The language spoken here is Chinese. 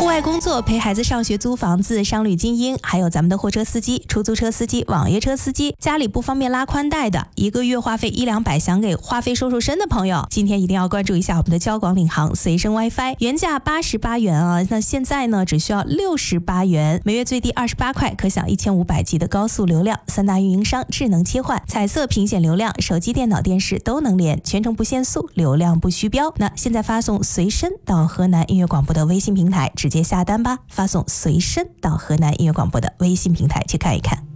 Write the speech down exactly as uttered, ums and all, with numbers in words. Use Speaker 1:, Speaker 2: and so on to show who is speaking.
Speaker 1: 外工作、陪孩子上学、租房子、商旅精英，还有咱们的货车司机、出租车司机、网约车司机，家里不方便拉宽带的，一个月话费一两百，想给话费收收身的朋友，今天一定要关注一下我们的交广领航随身 WiFi， 原价八十八元啊，那现在呢只需要六十八元，每月最低二十八块，可享一千五百 G 的高速流量，三大运营商智能切换，彩色屏显流量，手机、电脑、电视都能连，全程不限速，流量不虚标。那现在发送随身到河南音乐广播的微信平台，直接下单吧，发送随身到河南音乐广播的微信平台去看一看。